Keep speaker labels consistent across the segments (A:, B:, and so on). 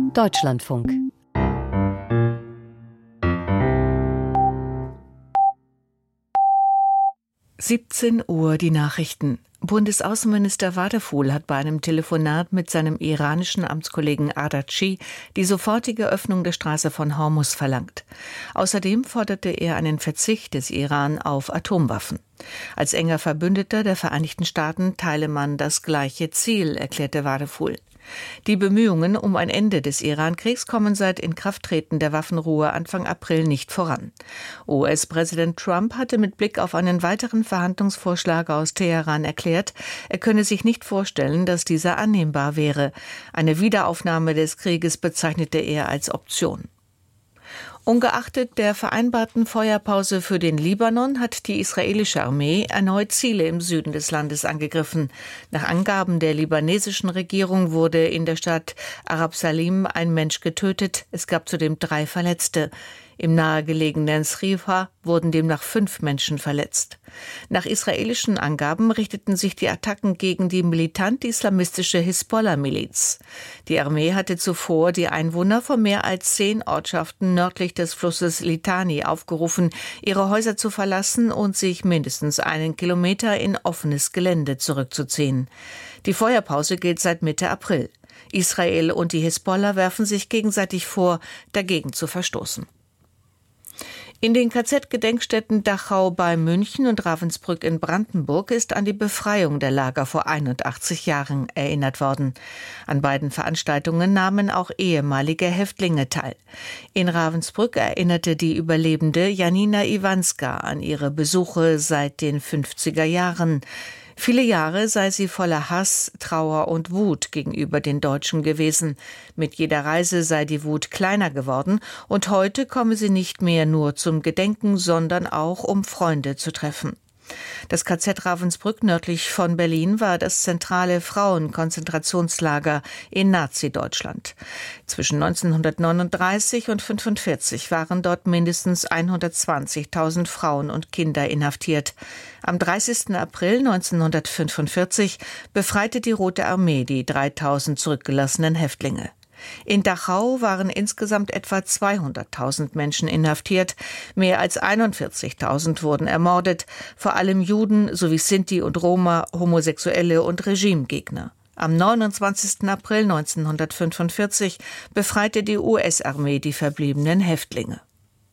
A: Deutschlandfunk.
B: Uhr die Nachrichten. Bundesaußenminister Wadefuhl hat bei einem Telefonat mit seinem iranischen Amtskollegen Ardachi die sofortige Öffnung der Straße von Hormuz verlangt. Außerdem forderte er einen Verzicht des Iran auf Atomwaffen. Als enger Verbündeter der Vereinigten Staaten teile man das gleiche Ziel, erklärte Wadefuhl. Die Bemühungen um ein Ende des Iran-Kriegs kommen seit Inkrafttreten der Waffenruhe Anfang April nicht voran. US-Präsident Trump hatte mit Blick auf einen weiteren Verhandlungsvorschlag aus Teheran erklärt, er könne sich nicht vorstellen, dass dieser annehmbar wäre. Eine Wiederaufnahme des Krieges bezeichnete er als Option. Ungeachtet der vereinbarten Feuerpause für den Libanon hat die israelische Armee erneut Ziele im Süden des Landes angegriffen. Nach Angaben der libanesischen Regierung wurde in der Stadt Arab Salim ein Mensch getötet. Es gab zudem 3 Verletzte. Im nahegelegenen Srifa wurden demnach 5 Menschen verletzt. Nach israelischen Angaben richteten sich die Attacken gegen die militant-islamistische Hisbollah-Miliz. Die Armee hatte zuvor die Einwohner von mehr als 10 Ortschaften nördlich des Flusses Litani aufgerufen, ihre Häuser zu verlassen und sich mindestens 1 Kilometer in offenes Gelände zurückzuziehen. Die Feuerpause gilt seit Mitte April. Israel und die Hisbollah werfen sich gegenseitig vor, dagegen zu verstoßen. In den KZ-Gedenkstätten Dachau bei München und Ravensbrück in Brandenburg ist an die Befreiung der Lager vor 81 Jahren erinnert worden. An beiden Veranstaltungen nahmen auch ehemalige Häftlinge teil. In Ravensbrück erinnerte die Überlebende Janina Iwanska an ihre Besuche seit den 50er Jahren. Viele Jahre sei sie voller Hass, Trauer und Wut gegenüber den Deutschen gewesen. Mit jeder Reise sei die Wut kleiner geworden und heute komme sie nicht mehr nur zum Gedenken, sondern auch um Freunde zu treffen. Das KZ Ravensbrück nördlich von Berlin war das zentrale Frauenkonzentrationslager in Nazi-Deutschland. Zwischen 1939 und 1945 waren dort mindestens 120.000 Frauen und Kinder inhaftiert. Am 30. April 1945 befreite die Rote Armee die 3.000 zurückgelassenen Häftlinge. In Dachau waren insgesamt etwa 200.000 Menschen inhaftiert. Mehr als 41.000 wurden ermordet, vor allem Juden sowie Sinti und Roma, Homosexuelle und Regimegegner. Am 29. April 1945 befreite die US-Armee die verbliebenen Häftlinge.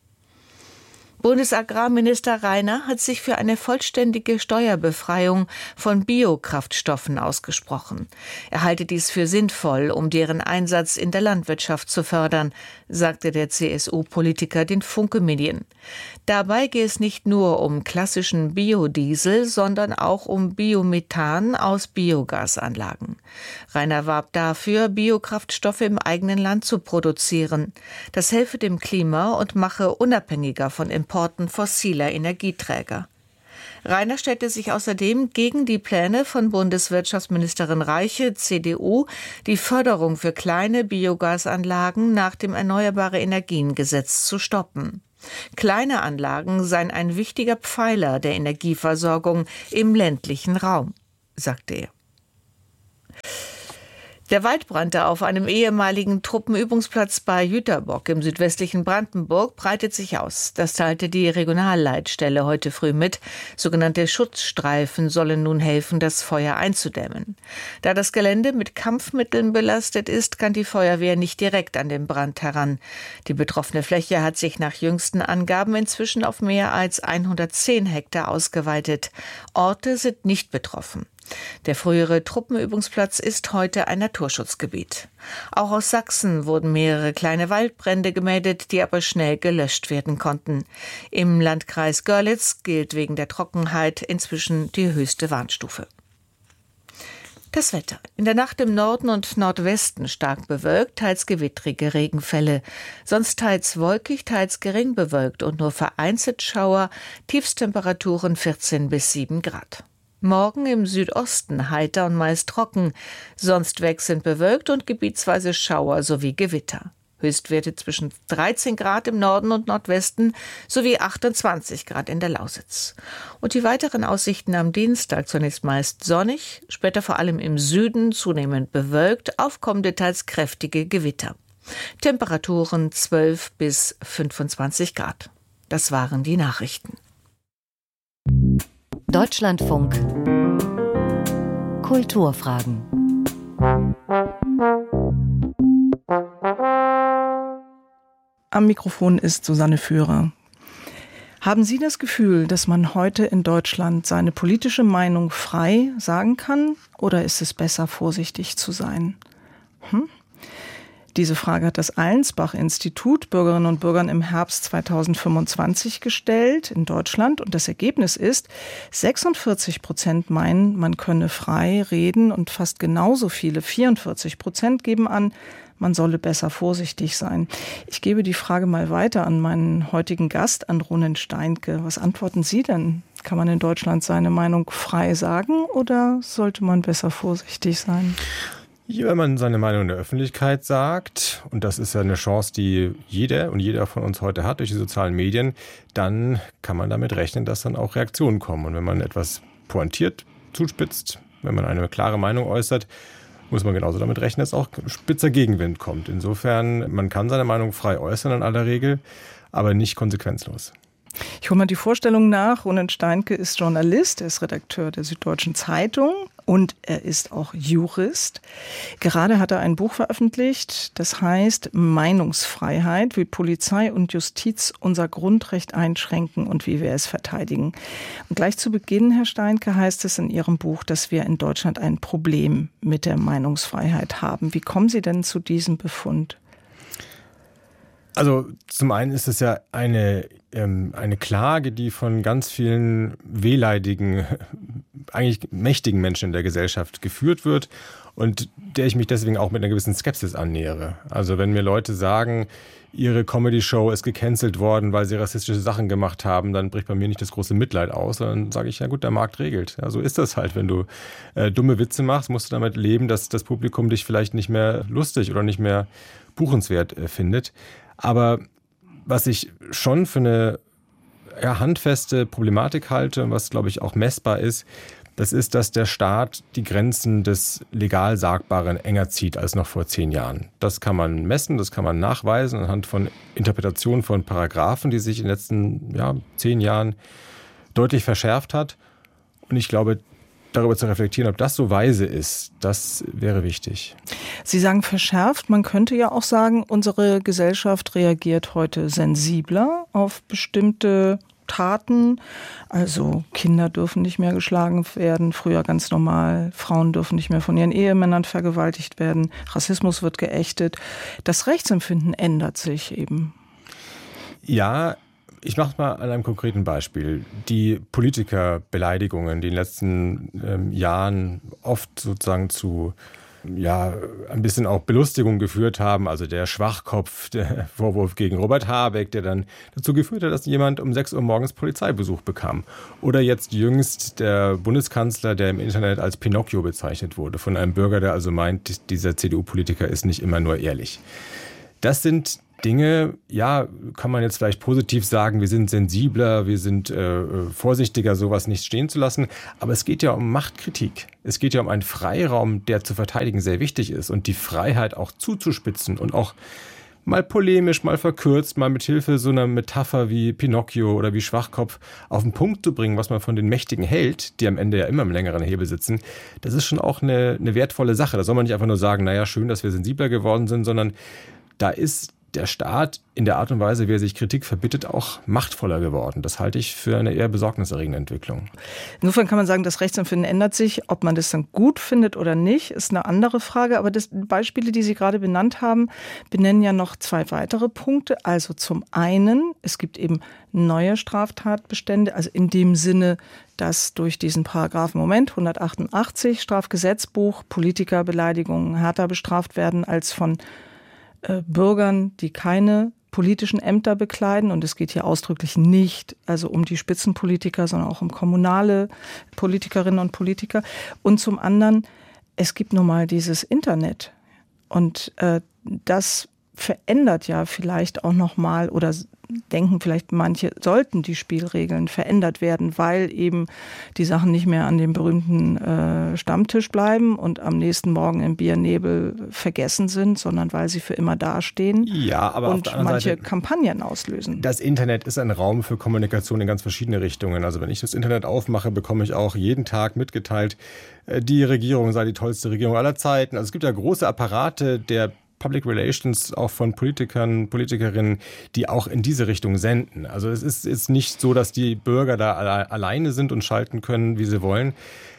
B: Bundesagrarminister Rainer hat sich für eine vollständige Steuerbefreiung von Biokraftstoffen ausgesprochen. Er halte dies für sinnvoll, um deren Einsatz in der Landwirtschaft zu fördern, sagte der CSU-Politiker den Funke-Medien. Dabei gehe es nicht nur um klassischen Biodiesel, sondern auch um Biomethan aus Biogasanlagen. Rainer warb dafür, Biokraftstoffe im eigenen Land zu produzieren. Das helfe dem Klima und mache unabhängiger von Importen fossiler Energieträger. Rainer stellte sich außerdem gegen die Pläne von Bundeswirtschaftsministerin Reiche, CDU, die Förderung für kleine Biogasanlagen nach dem Erneuerbare-Energien-Gesetz zu stoppen. Kleine Anlagen seien ein wichtiger Pfeiler der Energieversorgung im ländlichen Raum, sagte er. Der Waldbrand auf einem ehemaligen Truppenübungsplatz bei Jüterbock im südwestlichen Brandenburg breitet sich aus. Das teilte die Regionalleitstelle heute früh mit. Sogenannte Schutzstreifen sollen nun helfen, das Feuer einzudämmen. Da das Gelände mit Kampfmitteln belastet ist, kann die Feuerwehr nicht direkt an den Brand heran. Die betroffene Fläche hat sich nach jüngsten Angaben inzwischen auf mehr als 110 Hektar ausgeweitet. Orte sind nicht betroffen. Der frühere Truppenübungsplatz ist heute ein Naturschutzgebiet. Auch aus Sachsen wurden mehrere kleine Waldbrände gemeldet, die aber schnell gelöscht werden konnten. Im Landkreis Görlitz gilt wegen der Trockenheit inzwischen die höchste Warnstufe. Das Wetter. In der Nacht im Norden und Nordwesten stark bewölkt, teils gewittrige Regenfälle. Sonst teils wolkig, teils gering bewölkt und nur vereinzelt Schauer. Tiefstemperaturen 14 bis 7 Grad. Morgen im Südosten heiter und meist trocken, sonst wechselnd bewölkt und gebietsweise Schauer sowie Gewitter. Höchstwerte zwischen 13 Grad im Norden und Nordwesten sowie 28 Grad in der Lausitz. Und die weiteren Aussichten am Dienstag zunächst meist sonnig, später vor allem im Süden zunehmend bewölkt, aufkommende teils kräftige Gewitter. Temperaturen 12 bis 25 Grad. Das waren die Nachrichten.
A: Deutschlandfunk Kulturfragen.
C: Am Mikrofon ist Susanne Führer. Haben Sie das Gefühl, dass man heute in Deutschland seine politische Meinung frei sagen kann, oder ist es besser, vorsichtig zu sein? Diese Frage hat das Allensbach-Institut Bürgerinnen und Bürgern im Herbst 2025 gestellt in Deutschland. Und das Ergebnis ist, 46% meinen, man könne frei reden und fast genauso viele, 44%, geben an, man solle besser vorsichtig sein. Ich gebe die Frage mal weiter an meinen heutigen Gast, an Ronen Steinke. Was antworten Sie denn? Kann man in Deutschland seine Meinung frei sagen oder sollte man besser vorsichtig sein?
D: Wenn man seine Meinung in der Öffentlichkeit sagt, und das ist ja eine Chance, die jeder von uns heute hat durch die sozialen Medien, dann kann man damit rechnen, dass dann auch Reaktionen kommen. Und wenn man etwas pointiert zuspitzt, wenn man eine klare Meinung äußert, muss man genauso damit rechnen, dass auch spitzer Gegenwind kommt. Insofern, man kann seine Meinung frei äußern in aller Regel, aber nicht konsequenzlos.
C: Ich hole mal die Vorstellung nach. Ronen Steinke ist Journalist, er ist Redakteur der Süddeutschen Zeitung und er ist auch Jurist. Gerade hat er ein Buch veröffentlicht, das heißt Meinungsfreiheit, wie Polizei und Justiz unser Grundrecht einschränken und wie wir es verteidigen. Und gleich zu Beginn, Herr Steinke, heißt es in Ihrem Buch, dass wir in Deutschland ein Problem mit der Meinungsfreiheit haben. Wie kommen Sie denn zu diesem Befund?
D: Also zum einen ist es ja eine Klage, die von ganz vielen wehleidigen, eigentlich mächtigen Menschen in der Gesellschaft geführt wird und der ich mich deswegen auch mit einer gewissen Skepsis annähere. Also wenn mir Leute sagen, ihre Comedy-Show ist gecancelt worden, weil sie rassistische Sachen gemacht haben, dann bricht bei mir nicht das große Mitleid aus, sondern sage ich, ja gut, der Markt regelt. Ja, so ist das halt. Wenn du dumme Witze machst, musst du damit leben, dass das Publikum dich vielleicht nicht mehr lustig oder nicht mehr buchenswert findet. Aber was ich schon für eine handfeste Problematik halte und was, glaube ich, auch messbar ist, das ist, dass der Staat die Grenzen des legal Sagbaren enger zieht als noch vor 10 Jahren. Das kann man messen, das kann man nachweisen anhand von Interpretationen von Paragraphen, die sich in den letzten 10 Jahren deutlich verschärft hat. Und ich glaube, darüber zu reflektieren, ob das so weise ist, das wäre wichtig.
C: Sie sagen verschärft. Man könnte ja auch sagen, unsere Gesellschaft reagiert heute sensibler auf bestimmte Taten. Also Kinder dürfen nicht mehr geschlagen werden, früher ganz normal. Frauen dürfen nicht mehr von ihren Ehemännern vergewaltigt werden. Rassismus wird geächtet. Das Rechtsempfinden ändert sich eben.
D: Ja, ich mache es mal an einem konkreten Beispiel. Die Politikerbeleidigungen, die in den letzten Jahren oft sozusagen zu ein bisschen auch Belustigung geführt haben. Also der Schwachkopf, der Vorwurf gegen Robert Habeck, der dann dazu geführt hat, dass jemand um 6 Uhr morgens Polizeibesuch bekam. Oder jetzt jüngst der Bundeskanzler, der im Internet als Pinocchio bezeichnet wurde, von einem Bürger, der also meint, dieser CDU-Politiker ist nicht immer nur ehrlich. Das sind Dinge, kann man jetzt vielleicht positiv sagen, wir sind sensibler, wir sind vorsichtiger, sowas nicht stehen zu lassen. Aber es geht ja um Machtkritik. Es geht ja um einen Freiraum, der zu verteidigen sehr wichtig ist. Und die Freiheit auch zuzuspitzen und auch mal polemisch, mal verkürzt, mal mit Hilfe so einer Metapher wie Pinocchio oder wie Schwachkopf auf den Punkt zu bringen, was man von den Mächtigen hält, die am Ende ja immer im längeren Hebel sitzen, das ist schon auch eine wertvolle Sache. Da soll man nicht einfach nur sagen, schön, dass wir sensibler geworden sind, sondern da ist der Staat in der Art und Weise, wie er sich Kritik verbittet, auch machtvoller geworden. Das halte ich für eine eher besorgniserregende Entwicklung.
C: Insofern kann man sagen, das Rechtsempfinden ändert sich. Ob man das dann gut findet oder nicht, ist eine andere Frage. Aber die Beispiele, die Sie gerade benannt haben, benennen ja noch 2 weitere Punkte. Also zum einen, es gibt eben neue Straftatbestände, also in dem Sinne, dass durch diesen Paragraphen 188 Strafgesetzbuch Politikerbeleidigungen härter bestraft werden als von Bürgern, die keine politischen Ämter bekleiden. Und es geht hier ausdrücklich nicht um die Spitzenpolitiker, sondern auch um kommunale Politikerinnen und Politiker. Und zum anderen, es gibt nun mal dieses Internet. Und das verändert ja vielleicht auch nochmal oder denken vielleicht manche, sollten die Spielregeln verändert werden, weil eben die Sachen nicht mehr an dem berühmten Stammtisch bleiben und am nächsten Morgen im Biernebel vergessen sind, sondern weil sie für immer dastehen
D: aber
C: und manche Kampagnen auslösen.
D: Das Internet ist ein Raum für Kommunikation in ganz verschiedene Richtungen. Also wenn ich das Internet aufmache, bekomme ich auch jeden Tag mitgeteilt, die Regierung sei die tollste Regierung aller Zeiten. Also es gibt ja große Apparate der Public Relations auch von Politikern, Politikerinnen, die auch in diese Richtung senden. Also es ist nicht so, dass die Bürger da alleine sind und schalten können, wie sie wollen.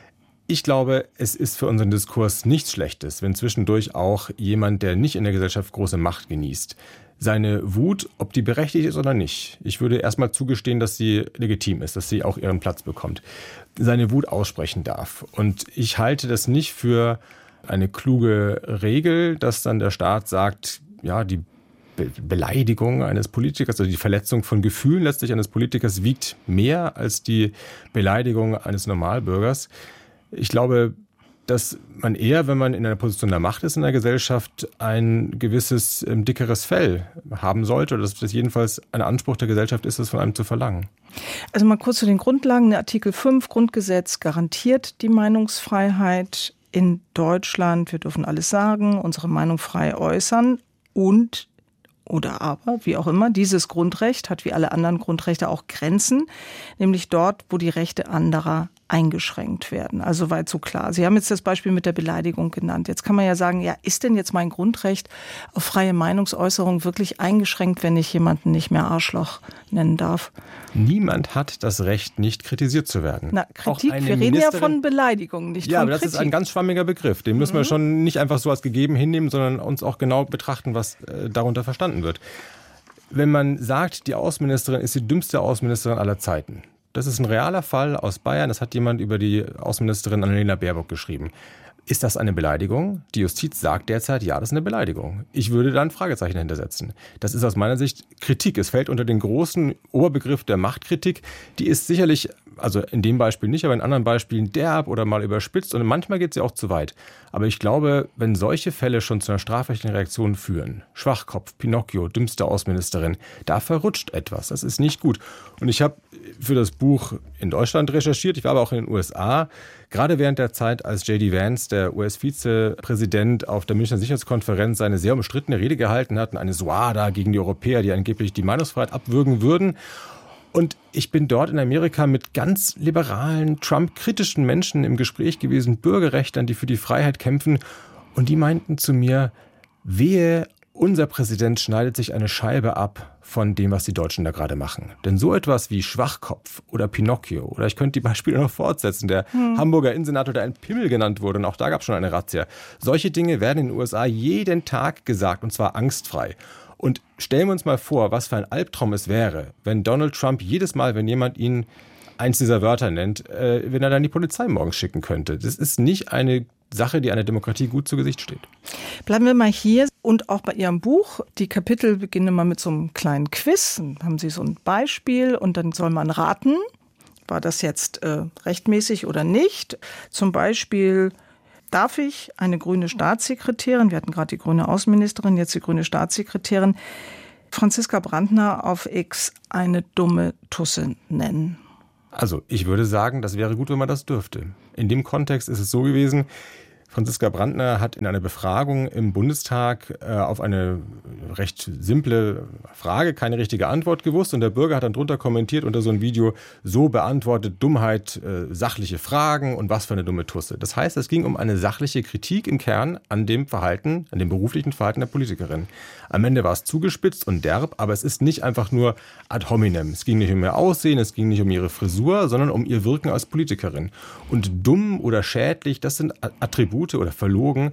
D: Ich glaube, es ist für unseren Diskurs nichts Schlechtes, wenn zwischendurch auch jemand, der nicht in der Gesellschaft große Macht genießt, seine Wut, ob die berechtigt ist oder nicht, ich würde erstmal zugestehen, dass sie legitim ist, dass sie auch ihren Platz bekommt, seine Wut aussprechen darf. Und ich halte das nicht für eine kluge Regel, dass dann der Staat sagt, ja, die Beleidigung eines Politikers, also die Verletzung von Gefühlen letztlich eines Politikers wiegt mehr als die Beleidigung eines Normalbürgers. Ich glaube, dass man eher, wenn man in einer Position der Macht ist in der Gesellschaft, ein gewisses dickeres Fell haben sollte, oder dass das jedenfalls ein Anspruch der Gesellschaft ist, das von einem zu verlangen.
C: Also mal kurz zu den Grundlagen. Artikel 5 Grundgesetz garantiert die Meinungsfreiheit in Deutschland. Wir dürfen alles sagen, unsere Meinung frei äußern und oder aber, wie auch immer, dieses Grundrecht hat wie alle anderen Grundrechte auch Grenzen, nämlich dort, wo die Rechte anderer eingeschränkt werden. Also weit so klar. Sie haben jetzt das Beispiel mit der Beleidigung genannt. Jetzt kann man ja sagen, ja, ist denn jetzt mein Grundrecht auf freie Meinungsäußerung wirklich eingeschränkt, wenn ich jemanden nicht mehr Arschloch nennen darf?
D: Niemand hat das Recht, nicht kritisiert zu werden.
C: Na, Kritik, wir reden ja von Beleidigung, nicht von Kritik.
D: Ja, aber das ist ein ganz schwammiger Begriff. Den müssen wir schon nicht einfach so als gegeben hinnehmen, sondern uns auch genau betrachten, was darunter verstanden wird. Wenn man sagt, die Außenministerin ist die dümmste Außenministerin aller Zeiten, das ist ein realer Fall aus Bayern. Das hat jemand über die Außenministerin Annalena Baerbock geschrieben. Ist das eine Beleidigung? Die Justiz sagt derzeit, ja, das ist eine Beleidigung. Ich würde da ein Fragezeichen hintersetzen. Das ist aus meiner Sicht Kritik. Es fällt unter den großen Oberbegriff der Machtkritik. Die ist sicherlich, also in dem Beispiel nicht, aber in anderen Beispielen derb oder mal überspitzt. Und manchmal geht sie auch zu weit. Aber ich glaube, wenn solche Fälle schon zu einer strafrechtlichen Reaktion führen, Schwachkopf, Pinocchio, dümmste Außenministerin, da verrutscht etwas. Das ist nicht gut. Und ich habe für das Buch in Deutschland recherchiert. Ich war aber auch in den USA. Gerade während der Zeit, als J.D. Vance, der US-Vizepräsident, auf der Münchner Sicherheitskonferenz seine sehr umstrittene Rede gehalten hat, eine Suada gegen die Europäer, die angeblich die Meinungsfreiheit abwürgen würden. Und ich bin dort in Amerika mit ganz liberalen, Trump-kritischen Menschen im Gespräch gewesen, Bürgerrechtlern, die für die Freiheit kämpfen. Und die meinten zu mir, wehe, unser Präsident schneidet sich eine Scheibe ab von dem, was die Deutschen da gerade machen. Denn so etwas wie Schwachkopf oder Pinocchio, oder ich könnte die Beispiele noch fortsetzen, der Hamburger Innensenator, der ein Pimmel genannt wurde, und auch da gab es schon eine Razzia. Solche Dinge werden in den USA jeden Tag gesagt, und zwar angstfrei. Und stellen wir uns mal vor, was für ein Albtraum es wäre, wenn Donald Trump jedes Mal, wenn jemand ihn eins dieser Wörter nennt, wenn er dann die Polizei morgens schicken könnte. Das ist nicht eine Sache, die einer Demokratie gut zu Gesicht steht.
C: Bleiben wir mal hier und auch bei Ihrem Buch. Die Kapitel beginnen mal mit so einem kleinen Quiz. Dann haben Sie so ein Beispiel und dann soll man raten, war das jetzt rechtmäßig oder nicht. Zum Beispiel, darf ich eine grüne Staatssekretärin, wir hatten gerade die grüne Außenministerin, jetzt die grüne Staatssekretärin, Franziska Brandner auf X eine dumme Tusse nennen?
D: Also ich würde sagen, das wäre gut, wenn man das dürfte. In dem Kontext ist es so gewesen, Franziska Brandner hat in einer Befragung im Bundestag auf eine recht simple Frage keine richtige Antwort gewusst. Und der Bürger hat dann drunter kommentiert unter so ein Video, so beantwortet Dummheit sachliche Fragen und was für eine dumme Tusse. Das heißt, es ging um eine sachliche Kritik im Kern an dem Verhalten, an dem beruflichen Verhalten der Politikerin. Am Ende war es zugespitzt und derb, aber es ist nicht einfach nur ad hominem. Es ging nicht um ihr Aussehen, es ging nicht um ihre Frisur, sondern um ihr Wirken als Politikerin. Und dumm oder schädlich, das sind Attribute oder verlogen,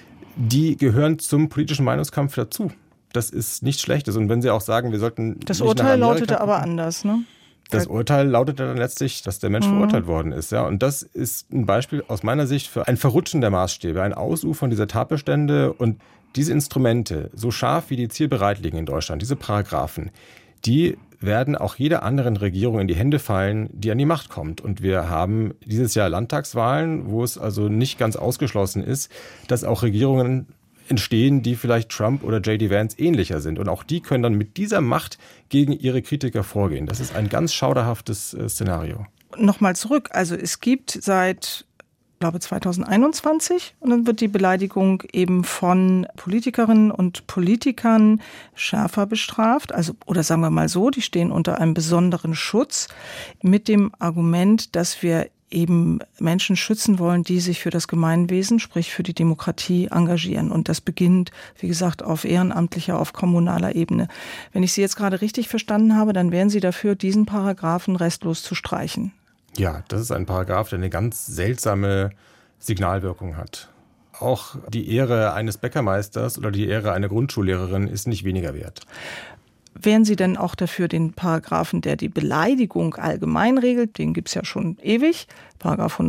D: die gehören zum politischen Meinungskampf dazu. Das ist nichts Schlechtes. Und wenn Sie auch sagen, wir sollten...
C: Das Urteil lautete aber anders, ne?
D: Das Urteil lautete dann letztlich, dass der Mensch verurteilt worden ist. Ja. Und das ist ein Beispiel aus meiner Sicht für ein Verrutschen der Maßstäbe, ein Ausufern dieser Tatbestände. Und diese Instrumente, so scharf wie die zielbereit liegen in Deutschland, diese Paragraphen, die werden auch jeder anderen Regierung in die Hände fallen, die an die Macht kommt. Und wir haben dieses Jahr Landtagswahlen, wo es also nicht ganz ausgeschlossen ist, dass auch Regierungen entstehen, die vielleicht Trump oder J.D. Vance ähnlicher sind. Und auch die können dann mit dieser Macht gegen ihre Kritiker vorgehen. Das ist ein ganz schauderhaftes Szenario.
C: Nochmal zurück. Also es gibt seit, glaube 2021, und dann wird die Beleidigung eben von Politikerinnen und Politikern schärfer bestraft. Also, oder sagen wir mal so, die stehen unter einem besonderen Schutz mit dem Argument, dass wir eben Menschen schützen wollen, die sich für das Gemeinwesen, sprich für die Demokratie, engagieren. Und das beginnt, wie gesagt, auf ehrenamtlicher, auf kommunaler Ebene. Wenn ich Sie jetzt gerade richtig verstanden habe, dann wären Sie dafür, diesen Paragraphen restlos zu streichen.
D: Ja, das ist ein Paragraph, der eine ganz seltsame Signalwirkung hat. Auch die Ehre eines Bäckermeisters oder die Ehre einer Grundschullehrerin ist nicht weniger wert.
C: Wären Sie denn auch dafür, den Paragraphen, der die Beleidigung allgemein regelt, den gibt es ja schon ewig, Paragraph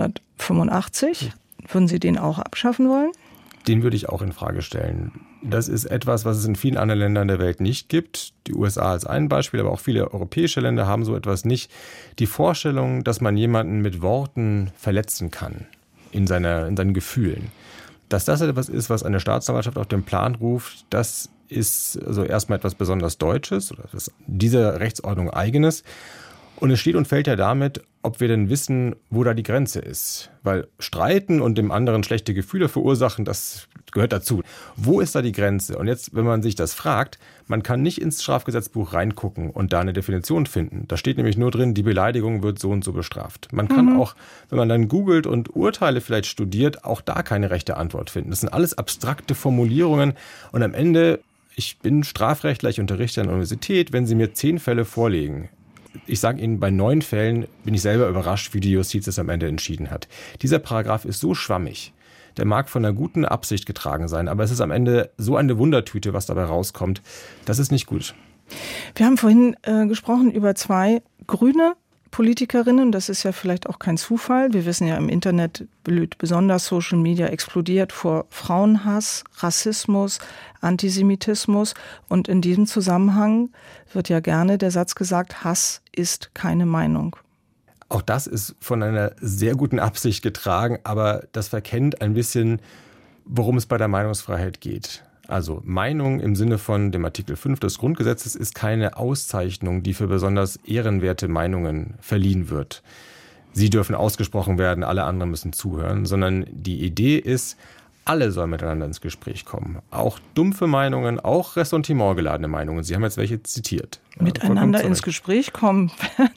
C: 185, würden Sie den auch abschaffen wollen?
D: Den würde ich auch in Frage stellen. Das ist etwas, was es in vielen anderen Ländern der Welt nicht gibt. Die USA als ein Beispiel, aber auch viele europäische Länder haben so etwas nicht. Die Vorstellung, dass man jemanden mit Worten verletzen kann in seinen Gefühlen, dass das etwas ist, was eine Staatsanwaltschaft auf den Plan ruft, das ist also erstmal etwas besonders Deutsches oder dieser Rechtsordnung eigenes. Und es steht und fällt ja damit, ob wir denn wissen, wo da die Grenze ist. Weil streiten und dem anderen schlechte Gefühle verursachen, das gehört dazu. Wo ist da die Grenze? Und jetzt, wenn man sich das fragt, man kann nicht ins Strafgesetzbuch reingucken und da eine Definition finden. Da steht nämlich nur drin, die Beleidigung wird so und so bestraft. Man kann auch, wenn man dann googelt und Urteile vielleicht studiert, auch da keine rechte Antwort finden. Das sind alles abstrakte Formulierungen und am Ende, ich bin Strafrechtler, ich unterrichte an der Universität, wenn Sie mir 10 Fälle vorlegen, ich sage Ihnen, bei 9 Fällen bin ich selber überrascht, wie die Justiz es am Ende entschieden hat. Dieser Paragraph ist so schwammig. Der mag von einer guten Absicht getragen sein, aber es ist am Ende so eine Wundertüte, was dabei rauskommt. Das ist nicht gut.
C: Wir haben vorhin gesprochen über 2 grüne Politikerinnen. Das ist ja vielleicht auch kein Zufall. Wir wissen ja, im Internet blüht besonders Social Media, explodiert vor Frauenhass, Rassismus, Antisemitismus. Und in diesem Zusammenhang wird ja gerne der Satz gesagt, Hass ist keine Meinung.
D: Auch das ist von einer sehr guten Absicht getragen, aber das verkennt ein bisschen, worum es bei der Meinungsfreiheit geht. Also Meinung im Sinne von dem Artikel 5 des Grundgesetzes ist keine Auszeichnung, die für besonders ehrenwerte Meinungen verliehen wird. Sie dürfen ausgesprochen werden, alle anderen müssen zuhören, sondern die Idee ist, alle sollen miteinander ins Gespräch kommen. Auch dumpfe Meinungen, auch ressentimentgeladene Meinungen. Sie haben jetzt welche zitiert.
C: Miteinander ins Gespräch kommen,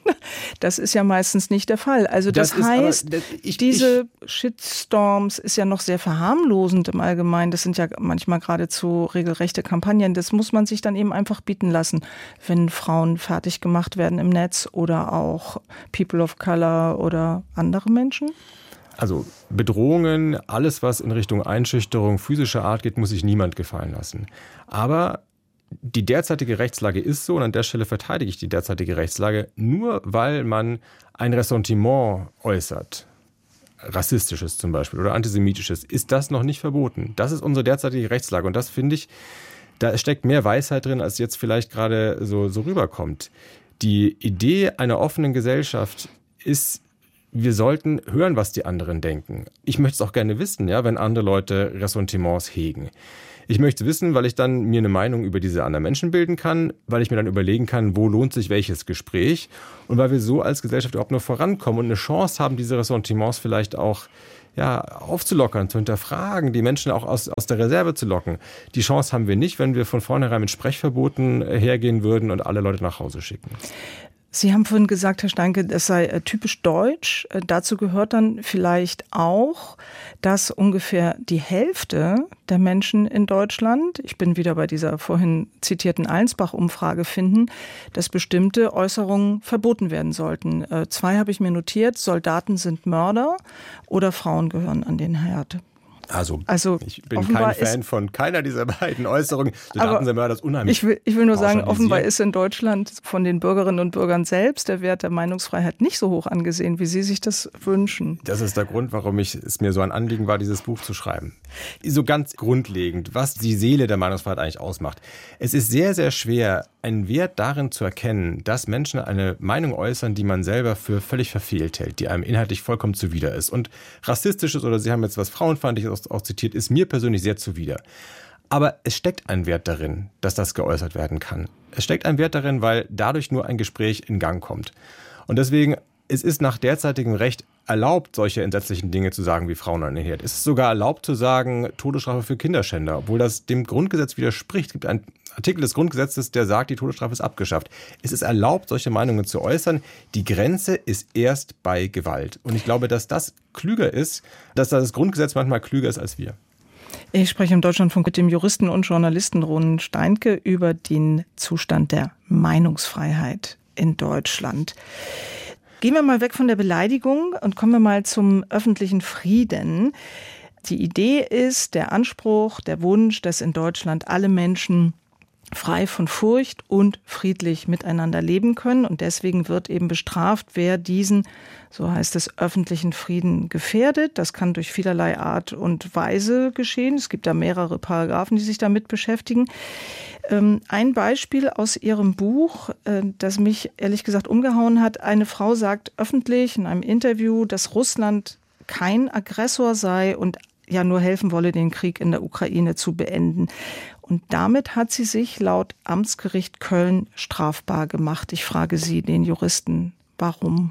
C: das ist ja meistens nicht der Fall. Also das heißt, diese Shitstorms ist ja noch sehr verharmlosend im Allgemeinen. Das sind ja manchmal geradezu regelrechte Kampagnen. Das muss man sich dann eben einfach bieten lassen, wenn Frauen fertig gemacht werden im Netz oder auch People of Color oder andere Menschen.
D: Also Bedrohungen, alles was in Richtung Einschüchterung physischer Art geht, muss sich niemand gefallen lassen. Aber die derzeitige Rechtslage ist so, und an der Stelle verteidige ich die derzeitige Rechtslage, nur weil man ein Ressentiment äußert, rassistisches zum Beispiel oder antisemitisches, ist das noch nicht verboten. Das ist unsere derzeitige Rechtslage und das finde ich, da steckt mehr Weisheit drin, als jetzt vielleicht gerade so rüberkommt. Die Idee einer offenen Gesellschaft ist, wir sollten hören, was die anderen denken. Ich möchte es auch gerne wissen, ja, wenn andere Leute Ressentiments hegen. Ich möchte wissen, weil ich dann mir eine Meinung über diese anderen Menschen bilden kann, weil ich mir dann überlegen kann, wo lohnt sich welches Gespräch und weil wir so als Gesellschaft überhaupt nur vorankommen und eine Chance haben, diese Ressentiments vielleicht auch aufzulockern, zu hinterfragen, die Menschen auch aus der Reserve zu locken. Die Chance haben wir nicht, wenn wir von vornherein mit Sprechverboten hergehen würden und alle Leute nach Hause schicken.
C: Sie haben vorhin gesagt, Herr Steinke, das sei typisch deutsch. Dazu gehört dann vielleicht auch, dass ungefähr die Hälfte der Menschen in Deutschland, ich bin wieder bei dieser vorhin zitierten Allensbach-Umfrage, finden, dass bestimmte Äußerungen verboten werden sollten. 2 habe ich mir notiert, Soldaten sind Mörder oder Frauen gehören an den Herd.
D: Also ich bin kein Fan von keiner dieser beiden Äußerungen. Soldaten sind Mörder, das ist unheimlich.
C: Ich will nur sagen, offenbar ist in Deutschland von den Bürgerinnen und Bürgern selbst der Wert der Meinungsfreiheit nicht so hoch angesehen, wie Sie sich das wünschen.
D: Das ist der Grund, warum es mir so ein Anliegen war, dieses Buch zu schreiben. So ganz grundlegend, was die Seele der Meinungsfreiheit eigentlich ausmacht. Es ist sehr, sehr schwer, einen Wert darin zu erkennen, dass Menschen eine Meinung äußern, die man selber für völlig verfehlt hält, die einem inhaltlich vollkommen zuwider ist. Und rassistisches oder Sie haben jetzt was Frauenfeindliches auch zitiert, ist mir persönlich sehr zuwider. Aber es steckt ein Wert darin, dass das geäußert werden kann. Es steckt ein Wert darin, weil dadurch nur ein Gespräch in Gang kommt. Und deswegen, es ist nach derzeitigem Recht erlaubt, solche entsetzlichen Dinge zu sagen wie Frauenuneinheit. Es ist sogar erlaubt zu sagen, Todesstrafe für Kinderschänder, obwohl das dem Grundgesetz widerspricht. Es gibt einen Artikel des Grundgesetzes, der sagt, die Todesstrafe ist abgeschafft. Es ist erlaubt, solche Meinungen zu äußern. Die Grenze ist erst bei Gewalt. Und ich glaube, dass das klüger ist, dass das Grundgesetz manchmal klüger ist als wir.
C: Ich spreche im Deutschlandfunk mit dem Juristen und Journalisten Ronen Steinke über den Zustand der Meinungsfreiheit in Deutschland. Gehen wir mal weg von der Beleidigung und kommen wir mal zum öffentlichen Frieden. Die Idee ist, der Anspruch, der Wunsch, dass in Deutschland alle Menschen frei von Furcht und friedlich miteinander leben können. Und deswegen wird eben bestraft, wer diesen, so heißt es, öffentlichen Frieden gefährdet. Das kann durch vielerlei Art und Weise geschehen. Es gibt da mehrere Paragraphen, die sich damit beschäftigen. Ein Beispiel aus Ihrem Buch, das mich ehrlich gesagt umgehauen hat. Eine Frau sagt öffentlich in einem Interview, dass Russland kein Aggressor sei und ja nur helfen wolle, den Krieg in der Ukraine zu beenden. Und damit hat sie sich laut Amtsgericht Köln strafbar gemacht. Ich frage Sie, den Juristen, warum?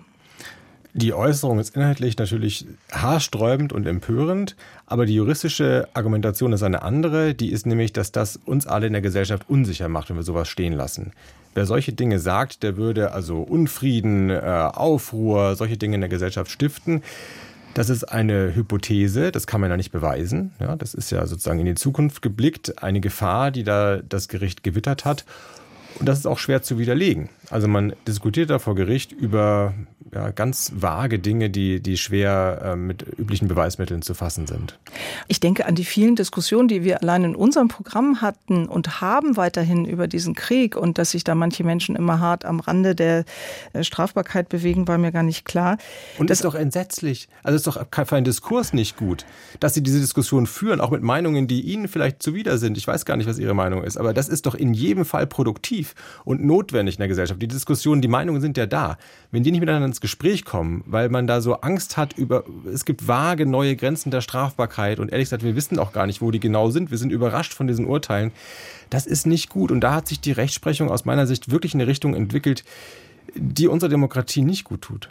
D: Die Äußerung ist inhaltlich natürlich haarsträubend und empörend, aber die juristische Argumentation ist eine andere. Die ist nämlich, dass das uns alle in der Gesellschaft unsicher macht, wenn wir sowas stehen lassen. Wer solche Dinge sagt, der würde also Unfrieden, Aufruhr, solche Dinge in der Gesellschaft stiften. Das ist eine Hypothese, das kann man ja nicht beweisen. Ja, das ist ja sozusagen in die Zukunft geblickt, eine Gefahr, die da das Gericht gewittert hat. Und das ist auch schwer zu widerlegen. Also man diskutiert da vor Gericht über ganz vage Dinge, die schwer mit üblichen Beweismitteln zu fassen sind.
C: Ich denke an die vielen Diskussionen, die wir allein in unserem Programm hatten und haben weiterhin über diesen Krieg. Und dass sich da manche Menschen immer hart am Rande der Strafbarkeit bewegen, war mir gar nicht klar.
D: Und das ist doch entsetzlich. Also ist doch für einen Diskurs nicht gut, dass Sie diese Diskussion führen, auch mit Meinungen, die Ihnen vielleicht zuwider sind. Ich weiß gar nicht, was Ihre Meinung ist, aber das ist doch in jedem Fall produktiv und notwendig in der Gesellschaft. Die Diskussionen, die Meinungen sind ja da. Wenn die nicht miteinander ins Gespräch kommen, weil man da so Angst hat es gibt vage neue Grenzen der Strafbarkeit und ehrlich gesagt, wir wissen auch gar nicht, wo die genau sind. Wir sind überrascht von diesen Urteilen. Das ist nicht gut und da hat sich die Rechtsprechung aus meiner Sicht wirklich in eine Richtung entwickelt, die unserer Demokratie nicht gut tut.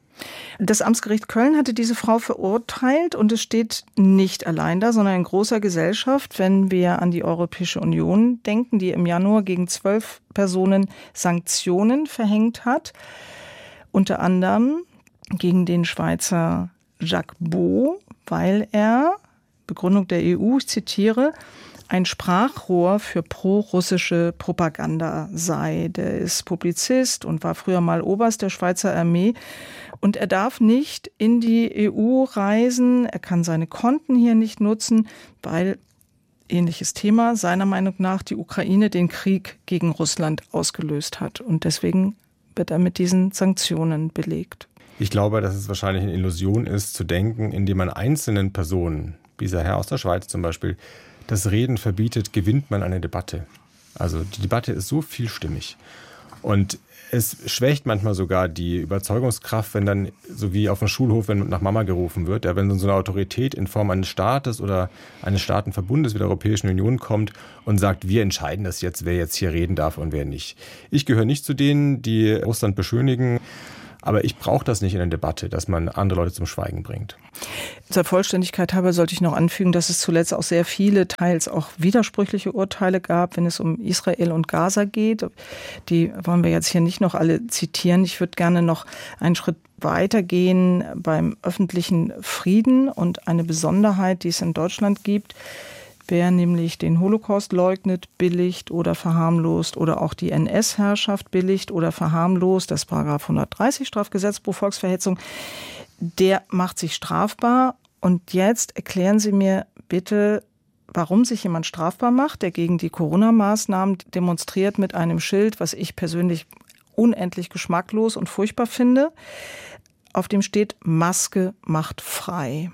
C: Das Amtsgericht Köln hatte diese Frau verurteilt und es steht nicht allein da, sondern in großer Gesellschaft, wenn wir an die Europäische Union denken, die im Januar gegen 12 Personen Sanktionen verhängt hat. Unter anderem gegen den Schweizer Jacques Beau, weil er, Begründung der EU, ich zitiere, ein Sprachrohr für pro-russische Propaganda sei. Der ist Publizist und war früher mal Oberst der Schweizer Armee. Und er darf nicht in die EU reisen, er kann seine Konten hier nicht nutzen, weil, ähnliches Thema, seiner Meinung nach die Ukraine den Krieg gegen Russland ausgelöst hat. Und deswegen wird er mit diesen Sanktionen belegt.
D: Ich glaube, dass es wahrscheinlich eine Illusion ist, zu denken, indem man einzelnen Personen, dieser Herr aus der Schweiz zum Beispiel, das Reden verbietet, gewinnt man eine Debatte. Also die Debatte ist so vielstimmig. Und es schwächt manchmal sogar die Überzeugungskraft, wenn dann, so wie auf dem Schulhof, wenn nach Mama gerufen wird, wenn so eine Autorität in Form eines Staates oder eines Staatenverbundes wie der Europäischen Union kommt und sagt, wir entscheiden das jetzt, wer jetzt hier reden darf und wer nicht. Ich gehöre nicht zu denen, die Russland beschönigen, aber ich brauche das nicht in der Debatte, dass man andere Leute zum Schweigen bringt.
C: Zur Vollständigkeit halber sollte ich noch anfügen, dass es zuletzt auch sehr viele, teils auch widersprüchliche Urteile gab, wenn es um Israel und Gaza geht. Die wollen wir jetzt hier nicht noch alle zitieren. Ich würde gerne noch einen Schritt weitergehen beim öffentlichen Frieden und eine Besonderheit, die es in Deutschland gibt. Wer nämlich den Holocaust leugnet, billigt oder verharmlost oder auch die NS-Herrschaft billigt oder verharmlost, das § 130 Strafgesetzbuch Volksverhetzung, der macht sich strafbar. Und jetzt erklären Sie mir bitte, warum sich jemand strafbar macht, der gegen die Corona-Maßnahmen demonstriert mit einem Schild, was ich persönlich unendlich geschmacklos und furchtbar finde. Auf dem steht, Maske macht frei.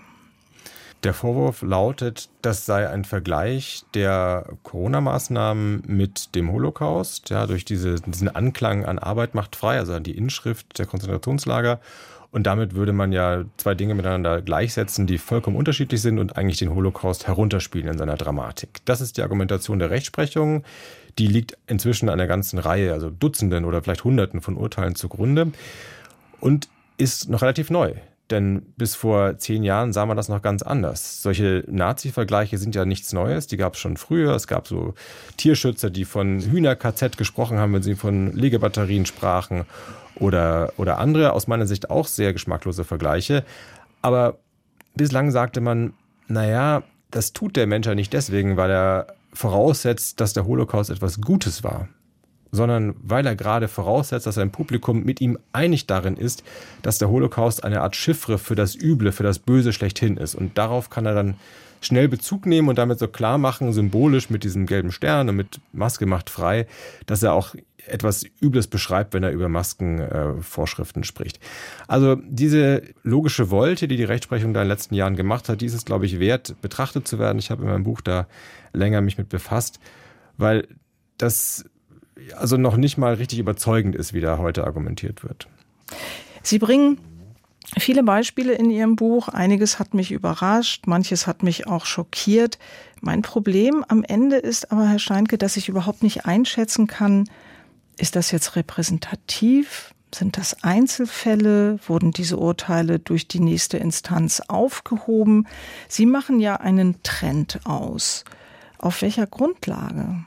D: Der Vorwurf lautet, das sei ein Vergleich der Corona-Maßnahmen mit dem Holocaust, ja, durch diesen Anklang an Arbeit macht frei, also an die Inschrift der Konzentrationslager. Und damit würde man ja zwei Dinge miteinander gleichsetzen, die vollkommen unterschiedlich sind und eigentlich den Holocaust herunterspielen in seiner Dramatik. Das ist die Argumentation der Rechtsprechung. Die liegt inzwischen einer ganzen Reihe, also Dutzenden oder vielleicht Hunderten von Urteilen zugrunde und ist noch relativ neu. Denn bis vor 10 Jahren sah man das noch ganz anders. Solche Nazi-Vergleiche sind ja nichts Neues, die gab es schon früher. Es gab so Tierschützer, die von Hühner-KZ gesprochen haben, wenn sie von Legebatterien sprachen oder andere, aus meiner Sicht auch sehr geschmacklose Vergleiche. Aber bislang sagte man, naja, das tut der Mensch ja nicht deswegen, weil er voraussetzt, dass der Holocaust etwas Gutes war, sondern weil er gerade voraussetzt, dass ein Publikum mit ihm einig darin ist, dass der Holocaust eine Art Chiffre für das Üble, für das Böse schlechthin ist. Und darauf kann er dann schnell Bezug nehmen und damit so klar machen, symbolisch mit diesem gelben Stern und mit Maske macht frei, dass er auch etwas Übles beschreibt, wenn er über Maskenvorschriften spricht. Also diese logische Wolte, die Rechtsprechung da in den letzten Jahren gemacht hat, die ist es, glaube ich, wert, betrachtet zu werden. Ich habe in meinem Buch da länger mich mit befasst, weil das also noch nicht mal richtig überzeugend ist, wie da heute argumentiert wird.
C: Sie bringen viele Beispiele in Ihrem Buch. Einiges hat mich überrascht, manches hat mich auch schockiert. Mein Problem am Ende ist aber, Herr Steinke, dass ich überhaupt nicht einschätzen kann, ist das jetzt repräsentativ? Sind das Einzelfälle? Wurden diese Urteile durch die nächste Instanz aufgehoben? Sie machen ja einen Trend aus. Auf welcher Grundlage?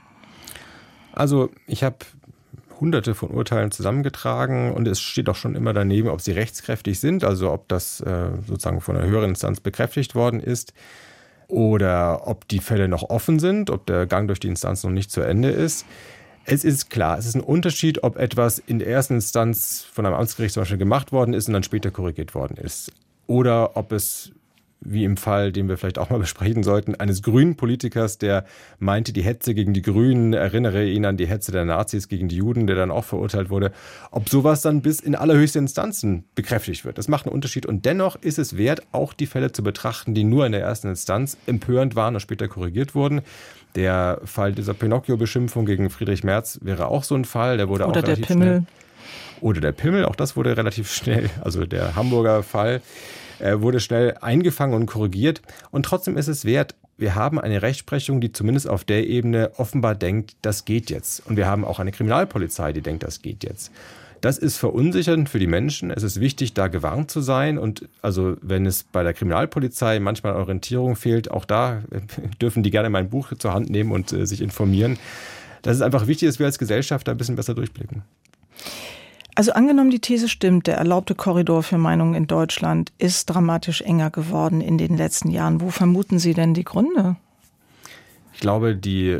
D: Also ich habe Hunderte von Urteilen zusammengetragen und es steht auch schon immer daneben, ob sie rechtskräftig sind, also ob das sozusagen von einer höheren Instanz bekräftigt worden ist oder ob die Fälle noch offen sind, ob der Gang durch die Instanz noch nicht zu Ende ist. Es ist klar, es ist ein Unterschied, ob etwas in der ersten Instanz von einem Amtsgericht zum Beispiel gemacht worden ist und dann später korrigiert worden ist. Oder ob es, wie im Fall, den wir vielleicht auch mal besprechen sollten, eines grünen Politikers, der meinte, die Hetze gegen die Grünen erinnere ihn an die Hetze der Nazis gegen die Juden, der dann auch verurteilt wurde, ob sowas dann bis in allerhöchste Instanzen bekräftigt wird. Das macht einen Unterschied und dennoch ist es wert, auch die Fälle zu betrachten, die nur in der ersten Instanz empörend waren und später korrigiert wurden. Der Fall dieser Pinocchio-Beschimpfung gegen Friedrich Merz wäre auch so ein Fall, der wurde auch relativ schnell. Oder der Pimmel. Oder der Pimmel, auch das wurde relativ schnell, also der Hamburger Fall, wurde schnell eingefangen und korrigiert. Und trotzdem ist es wert, wir haben eine Rechtsprechung, die zumindest auf der Ebene offenbar denkt, das geht jetzt. Und wir haben auch eine Kriminalpolizei, die denkt, das geht jetzt. Das ist verunsichernd für die Menschen. Es ist wichtig, da gewarnt zu sein. Und also wenn es bei der Kriminalpolizei manchmal Orientierung fehlt, auch da dürfen die gerne mein Buch zur Hand nehmen und sich informieren. Das ist einfach wichtig, dass wir als Gesellschaft da ein bisschen besser durchblicken.
C: Also angenommen, die These stimmt, der erlaubte Korridor für Meinungen in Deutschland ist dramatisch enger geworden in den letzten Jahren. Wo vermuten Sie denn die Gründe?
D: Ich glaube, die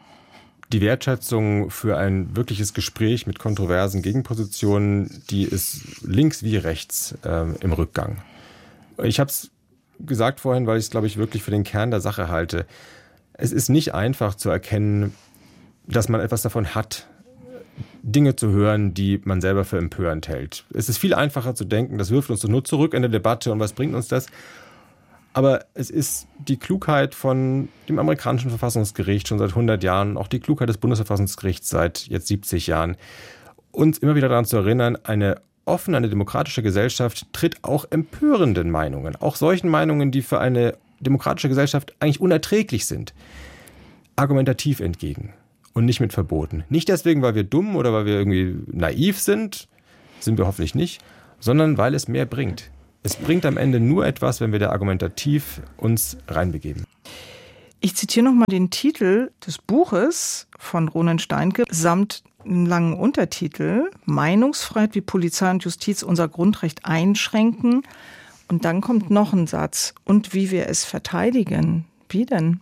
D: Wertschätzung für ein wirkliches Gespräch mit kontroversen Gegenpositionen, die ist links wie rechts im Rückgang. Ich habe es gesagt vorhin, weil ich es, glaube ich, wirklich für den Kern der Sache halte. Es ist nicht einfach zu erkennen, dass man etwas davon hat, Dinge zu hören, die man selber für empörend hält. Es ist viel einfacher zu denken, das wirft uns doch nur zurück in der Debatte und was bringt uns das? Aber es ist die Klugheit von dem amerikanischen Verfassungsgericht schon seit 100 Jahren, auch die Klugheit des Bundesverfassungsgerichts seit jetzt 70 Jahren, uns immer wieder daran zu erinnern, eine offene, eine demokratische Gesellschaft tritt auch empörenden Meinungen, auch solchen Meinungen, die für eine demokratische Gesellschaft eigentlich unerträglich sind, argumentativ entgegen. Und nicht mit Verboten. Nicht deswegen, weil wir dumm oder weil wir irgendwie naiv sind wir hoffentlich nicht, sondern weil es mehr bringt. Es bringt am Ende nur etwas, wenn wir da argumentativ uns reinbegeben.
C: Ich zitiere nochmal den Titel des Buches von Ronen Steinke samt einem langen Untertitel: Meinungsfreiheit, wie Polizei und Justiz unser Grundrecht einschränken. Und dann kommt noch ein Satz: und wie wir es verteidigen. Wie denn?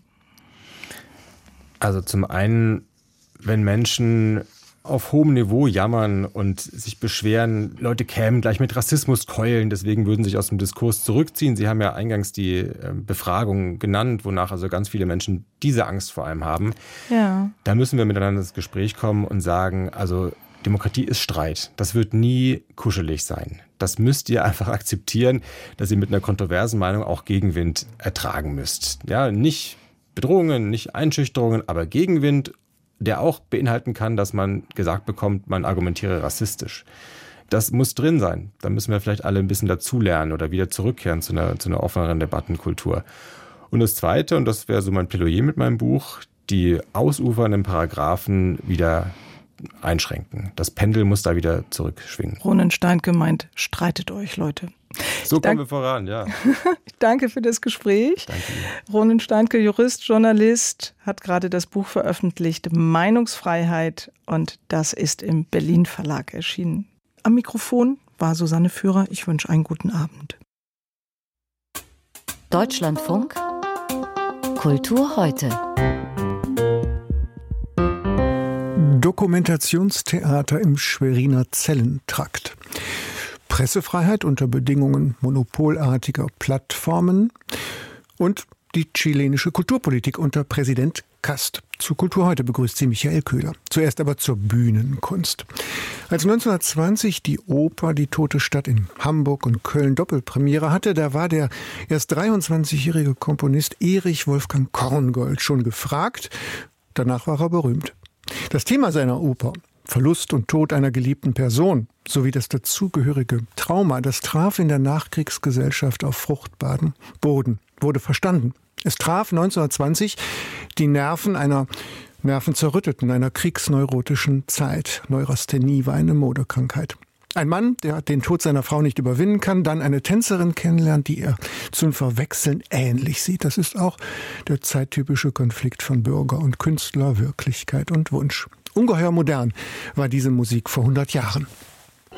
D: Also zum einen, wenn Menschen auf hohem Niveau jammern und sich beschweren, Leute kämen gleich mit Rassismuskeulen, deswegen würden sich aus dem Diskurs zurückziehen. Sie haben ja eingangs die Befragung genannt, wonach also ganz viele Menschen diese Angst vor allem haben. Ja. Da müssen wir miteinander ins Gespräch kommen und sagen, also Demokratie ist Streit. Das wird nie kuschelig sein. Das müsst ihr einfach akzeptieren, dass ihr mit einer kontroversen Meinung auch Gegenwind ertragen müsst. Ja, nicht Bedrohungen, nicht Einschüchterungen, aber Gegenwind, der auch beinhalten kann, dass man gesagt bekommt, man argumentiere rassistisch. Das muss drin sein. Da müssen wir vielleicht alle ein bisschen dazulernen oder wieder zurückkehren zu einer offeneren Debattenkultur. Und das Zweite, und das wäre so mein Plädoyer mit meinem Buch, die ausufernden Paragraphen wieder einschränken. Das Pendel muss da wieder zurückschwingen.
C: Ronen Steinke meint, streitet euch, Leute.
D: So kommen wir voran, ja.
C: Ich danke für das Gespräch.
D: Danke Ihnen.
C: Ronen Steinke, Jurist, Journalist, hat gerade das Buch veröffentlicht, Meinungsfreiheit, und das ist im Berlin Verlag erschienen. Am Mikrofon war Susanne Führer. Ich wünsche einen guten Abend.
A: Deutschlandfunk Kultur heute.
E: Dokumentationstheater im Schweriner Zellentrakt. Pressefreiheit unter Bedingungen monopolartiger Plattformen und die chilenische Kulturpolitik unter Präsident Kast. Zu Kultur heute begrüßt sie Michael Köhler. Zuerst aber zur Bühnenkunst. Als 1920 die Oper Die Tote Stadt in Hamburg und Köln Doppelpremiere hatte, da war der erst 23-jährige Komponist Erich Wolfgang Korngold schon gefragt. Danach war er berühmt. Das Thema seiner Oper, Verlust und Tod einer geliebten Person, sowie das dazugehörige Trauma, das traf in der Nachkriegsgesellschaft auf fruchtbaren Boden, wurde verstanden. Es traf 1920 die Nerven einer nervenzerrütteten, einer kriegsneurotischen Zeit. Neurasthenie war eine Modekrankheit. Ein Mann, der den Tod seiner Frau nicht überwinden kann, dann eine Tänzerin kennenlernt, die er zum Verwechseln ähnlich sieht. Das ist auch der zeittypische Konflikt von Bürger und Künstler, Wirklichkeit und Wunsch. Ungeheuer modern war diese Musik vor 100 Jahren.